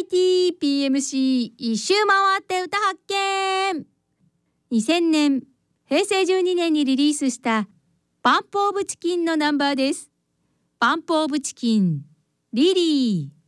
PMC 一周回って歌発見。2000年平成12年にリリースしたパンプオブチキンのナンバーです。パンプオブチキンリリー。